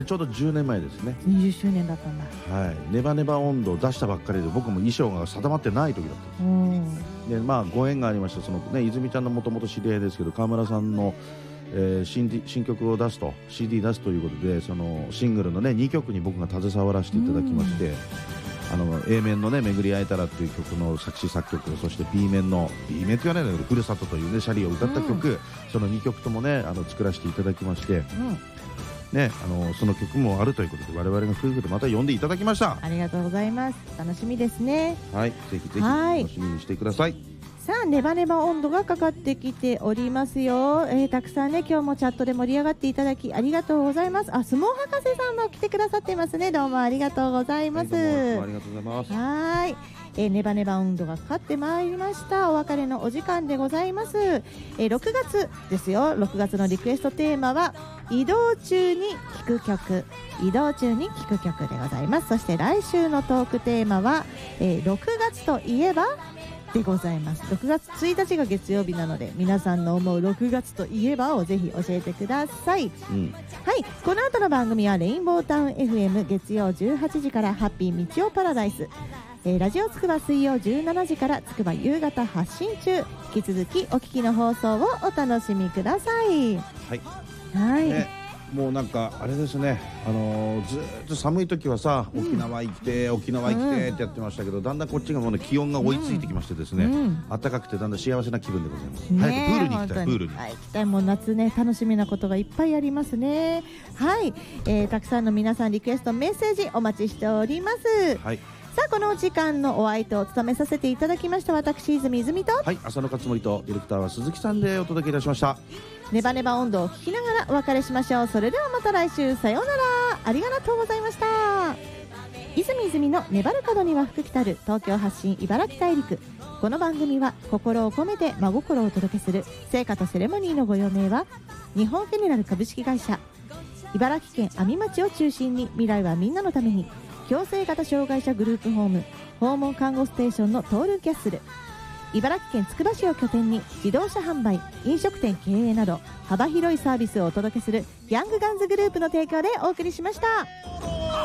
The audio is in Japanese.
ちょうど10年前ですね。 20周年だったんだ。 はい、ネバネバ温度を出したばっかりで、僕も衣装が定まってない時だったんです。で、ご縁がありました。そのね、泉ちゃんのもともと知り合いですけど、川村さんの、新曲を出すと CD 出すということで、そのシングルのね2曲に僕が携わらせていただきまして、A 面のね巡り会えたらっていう曲の作詞作曲、そして B 面って言わないんだけど、ふるさとというねシャリを歌った曲、その2曲ともね作らせていただきまして、ね、その曲もあるということで、我々が夫婦でまた呼んでいただきました。 ありがとうございます。楽しみですね。 はい、ぜひぜひ楽しみにしてください。 さあ、ネバネバ温度がかかってきておりますよ。たくさんね、今日もチャットで盛り上がっていただきありがとうございます。あ、相撲博士さんも来てくださってますね。どうもありがとうございます。 はい、どうもありがとうございます。 はい、ネバネバ温度がかかってまいりました。お別れのお時間でございます。6月ですよ。6月のリクエストテーマは移動中に聴く曲、移動中に聴く曲でございます。そして来週のトークテーマは、6月といえばでございます。6月1日が月曜日なので、皆さんの思う6月といえばをぜひ教えてください。はい、この後の番組はレインボータウン FM 月曜18時からハッピーみちおパラダイス、ラジオつくば水曜17時からつくば夕方発信中。引き続きお聞きの放送をお楽しみください。はい、 もうなんかあれですね、ずっと寒い時はさ、沖縄行きて沖縄行きてってやってましたけど、だんだんこっちがもうね気温が追いついてきましてですね、暖かくてだんだん幸せな気分でございます。早くプールに行きたい。プールに行きたい。もう夏ね、楽しみなことがいっぱいありますね。はい、たくさんの皆さんリクエストメッセージお待ちしております。さあ、この時間のお相手を務めさせていただきました私泉と、 浅野勝森と、ディレクターは鈴木さんでお届けいたしました。 ネバネバ温度を聞きながらお別れしましょう。それではまた来週、さようなら。ありがとうございました。泉の粘る角には福来たる東京発信茨城大陸。この番組は心を込めて真心をお届けする聖火とセレモニーのご用命は日本フェネラル株式会社、茨城県阿見町を中心に未来はみんなのために共生型障害者グループホーム訪問看護ステーションのトールキャッスル、茨城県つくば市を拠点に自動車販売、飲食店経営など幅広いサービスをお届けするヤングガンズグループの提供でお送りしました。